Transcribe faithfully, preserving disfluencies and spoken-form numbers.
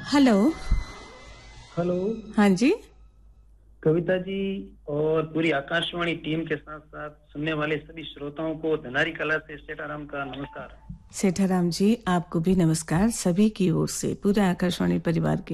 Hello. Hello. हाँ जी। कविता जी और पूरी आकाशवाणी टीम के साथ साथ सुनने वाले सभी श्रोताओं को धनारी कला से सेठाराम का नमस्कार। सेठाराम जी, आपको भी नमस्कार, सभी की ओर से, पूरे आकाशवाणी परिवार के